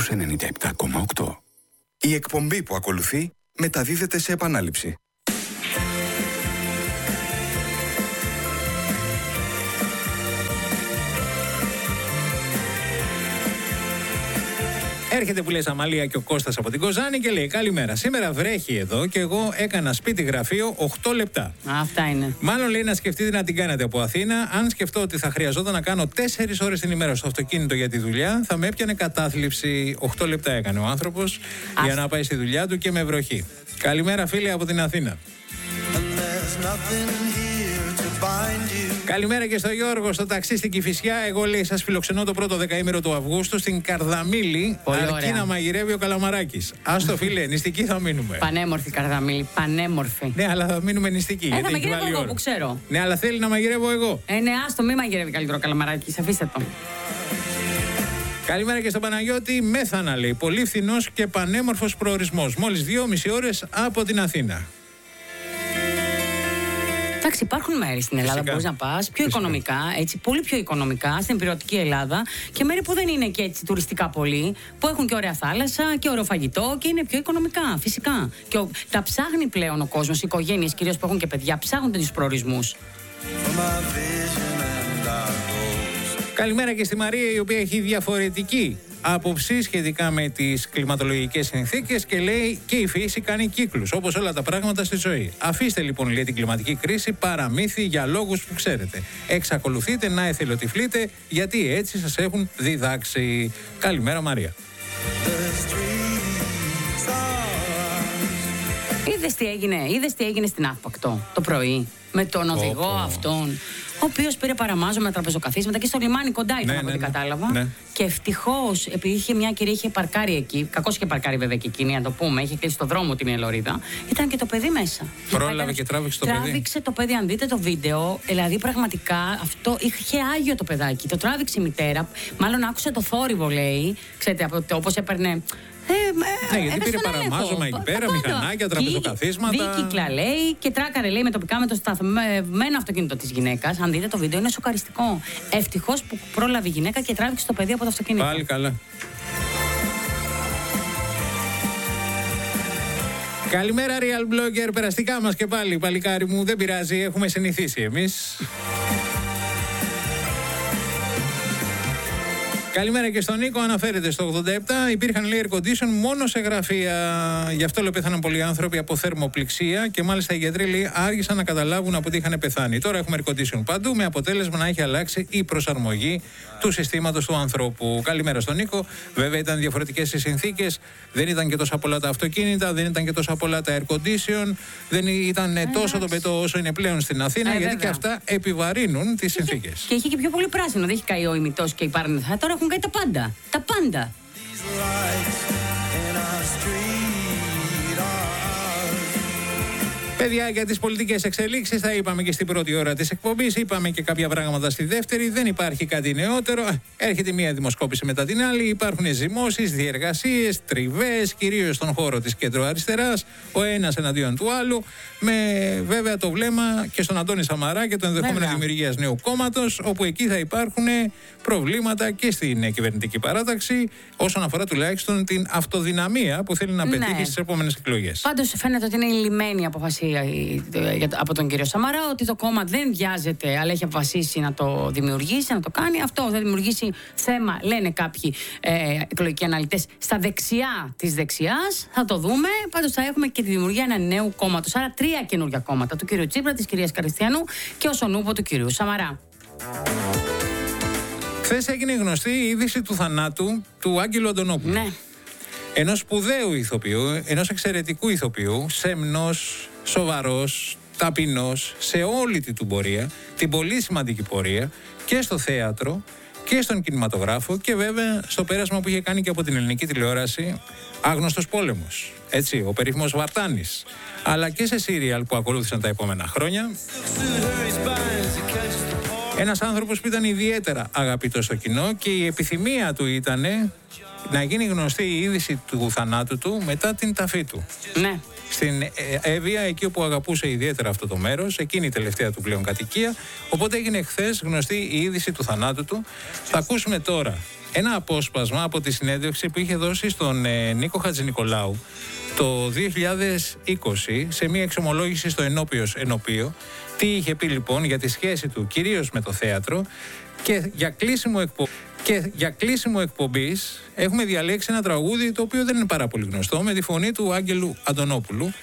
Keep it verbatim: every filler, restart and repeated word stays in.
στους ενενήντα επτά κόμμα οκτώ. Η εκπομπή που ακολουθεί μεταδίδεται σε επανάληψη. Έρχεται που λες Αμαλία και ο Κώστας από την Κοζάνη και λέει: καλημέρα. Σήμερα βρέχει εδώ και εγώ έκανα σπίτι γραφείο οκτώ λεπτά. Α, αυτά είναι. Μάλλον λέει να σκεφτείτε να την κάνετε από Αθήνα. Αν σκεφτώ ότι θα χρειαζόταν να κάνω τέσσερις ώρες την ημέρα στο αυτοκίνητο για τη δουλειά, θα με έπιανε κατάθλιψη. οκτώ λεπτά έκανε ο άνθρωπος για να πάει στη δουλειά του και με βροχή. Καλημέρα, φίλοι από την Αθήνα. Καλημέρα και στο Γιώργο, στο ταξί στην Κηφισιά. Εγώ λέει: σας φιλοξενώ το πρώτο δεκαήμερο του Αυγούστου στην Καρδαμήλη. Αρκεί να μαγειρεύει ο Καλαμαράκης. Άστο φίλε, νηστικοί θα μείνουμε. Πανέμορφη Καρδαμήλη, πανέμορφη. Ναι, αλλά θα μείνουμε νηστικοί. Ε, θα μαγειρεύω εγώ που ξέρω. Ναι, αλλά θέλει να μαγειρεύω εγώ. Ε, ναι, άστο, μη μαγειρεύει καλύτερο ο Καλαμαράκης, αφήστε το. Καλημέρα και στον Παναγιώτη. Μέθανα λέει: πολύ φθηνός και πανέμορφος προορισμός. Μόλις δυόμιση ώρες από την Αθήνα. Εντάξει, υπάρχουν μέρη στην Ελλάδα που μπορείς να πας πιο Φυσικά. οικονομικά, έτσι, πολύ πιο οικονομικά, στην υπηρετική Ελλάδα και μέρη που δεν είναι και έτσι τουριστικά πολύ, που έχουν και ωραία θάλασσα και ωραίο φαγητό και είναι πιο οικονομικά, φυσικά. Και ο, τα ψάχνει πλέον ο κόσμος, οι οικογένειες κυρίως που έχουν και παιδιά, ψάχνουν τους προορισμούς. Καλημέρα και στη Μαρία, η οποία έχει διαφορετική άποψη σχετικά με τις κλιματολογικές συνθήκες και λέει: και η φύση κάνει κύκλους, όπως όλα τα πράγματα στη ζωή. Αφήστε λοιπόν, λέει, την κλιματική κρίση παραμύθι για λόγους που ξέρετε. Εξακολουθείτε να εθελοτυφλείτε, γιατί έτσι σας έχουν διδάξει. Καλημέρα, Μαρία. Είδες τι έγινε, είδες τι έγινε στην Αύπακτο το πρωί με τον οδηγό oh, oh. αυτόν, ο οποίος πήρε παραμάζω με τραπεζοκαθίσματα και στο λιμάνι κοντά ήταν, ναι, από ό,τι ναι, κατάλαβα. Ναι. Και ευτυχώς, επειδή είχε μια κυρία, είχε παρκάρει εκεί, κακώς είχε παρκάρει βέβαια και εκείνη, να το πούμε, είχε κλείσει το δρόμο τη μια λωρίδα, ήταν και το παιδί μέσα. Πρόλαβε και τράβηξε το τράβηξε παιδί. Τράβηξε το παιδί, αν δείτε το βίντεο, δηλαδή πραγματικά αυτό είχε άγιο το παιδάκι. Το τράβηξε η μητέρα, μάλλον άκουσε το θόρυβο, λέει, ξέρετε, όπως έπαιρνε. Ε, ναι, γιατί πήρε παραμάζωμα εκεί πέρα, μηχανάκια, τραπεζοκαθίσματα. Δίκυκλα λέει και τράκαρε, λέει, με τοπικά με το σταθμένο αυτοκίνητο της γυναίκας. Αν δείτε το βίντεο, είναι σοκαριστικό. Ευτυχώς που πρόλαβε η γυναίκα και τράβηξε το παιδί από το αυτοκίνητο. Πάλι καλά. Καλημέρα, Real Blogger. Περαστικά μας και πάλι, παλικάρι μου. Δεν πειράζει, έχουμε συνηθίσει εμείς. Καλημέρα και στον Νίκο. Αναφέρεται στο ογδόντα επτά. Υπήρχαν, λέει, air condition μόνο σε γραφεία. Γι' αυτό, λέει, πέθαναν πολλοί άνθρωποι από θερμοπληξία και μάλιστα οι γιατροί, λέει, άργησαν να καταλάβουν από τι είχαν πεθάνει. Τώρα έχουμε air condition παντού, με αποτέλεσμα να έχει αλλάξει η προσαρμογή του συστήματος του ανθρώπου. Καλημέρα στον Νίκο. Βέβαια ήταν διαφορετικές οι συνθήκες. Δεν ήταν και τόσα πολλά τα αυτοκίνητα, δεν ήταν και τόσα πολλά τα air condition. Δεν ήταν ε, τόσο το πετώ όσο είναι πλέον στην Αθήνα, ε, γιατί βέβαια. Και αυτά επιβαρύνουν τις συνθήκες. Και είχε και πιο πολύ πράσινο. Δεν έχει καεί ο ημιτός και η πάρνηθα. Τώρα έχουν καεί τα πάντα. Τα πάντα. Παιδιά, για τις πολιτικές εξελίξεις θα είπαμε και στην πρώτη ώρα της εκπομπής, είπαμε και κάποια πράγματα στη δεύτερη, δεν υπάρχει κάτι νεότερο. Έρχεται μία δημοσκόπηση μετά την άλλη, υπάρχουν ζυμώσεις, διεργασίες, τριβές, κυρίως στον χώρο της κέντρο-αριστεράς, ο ένας εναντίον του άλλου, με βέβαια το βλέμμα και στον Αντώνη Σαμαρά και το ενδεχόμενο δημιουργίας νέου κόμματος, όπου εκεί θα υπάρχουν προβλήματα και στην κυβερνητική παράταξη, όσον αφορά τουλάχιστον την αυτοδυναμία που θέλει να πετύχει ναι. στις επόμενες εκλογές. Πάντως φαίνεται ότι είναι η λιμένη αποφασία από τον κύριο Σαμαρά, ότι το κόμμα δεν βιάζεται, αλλά έχει αποφασίσει να το δημιουργήσει, να το κάνει. Αυτό θα δημιουργήσει θέμα, λένε κάποιοι ε, εκλογικοί αναλυτές, στα δεξιά της δεξιάς. Θα το δούμε. Πάντως θα έχουμε και τη δημιουργία ένα νέου κόμματος. Άρα τρία καινούργια κόμματα. Του κύριου Τσίπρα, της κυρίας Καριστιανού και όσον ούπο του κυρίου Σαμαρά. Χθες έγινε γνωστή η είδηση του θανάτου του Άγγελου Αντωνόπουλου. Ναι. Ενός σπουδαίου ηθοποιού, ενός εξαιρετικού ηθοποιού, σέμνος, σοβαρός, ταπεινός, σε όλη την του πορεία, την πολύ σημαντική πορεία και στο θέατρο και στον κινηματογράφο και βέβαια στο πέρασμα που είχε κάνει και από την ελληνική τηλεόραση, Άγνωστος πόλεμος, έτσι, ο περίφημος Βαρτάνης, αλλά και σε σύριαλ που ακολούθησαν τα επόμενα χρόνια. Ένας άνθρωπος που ήταν ιδιαίτερα αγαπητός στο κοινό και η επιθυμία του ήταν να γίνει γνωστή η είδηση του θανάτου του μετά την ταφή του. Ναι. Στην Εύβοια, εκεί όπου αγαπούσε ιδιαίτερα αυτό το μέρος, εκείνη η τελευταία του πλέον κατοικία. Οπότε έγινε χθες γνωστή η είδηση του θανάτου του. Θα ακούσουμε τώρα ένα απόσπασμα από τη συνέντευξη που είχε δώσει στον ε, Νίκο Χατζηνικολάου το δύο χιλιάδες είκοσι σε μια εξομολόγηση στο Ενώπιος Ενωπείο. Τι είχε πει λοιπόν για τη σχέση του κυρίως με το θέατρο και για κλείσιμο εκπομπή. Και για κλείσιμο εκπομπής έχουμε διαλέξει ένα τραγούδι το οποίο δεν είναι πάρα πολύ γνωστό, με τη φωνή του Άγγελου Αντωνόπουλου.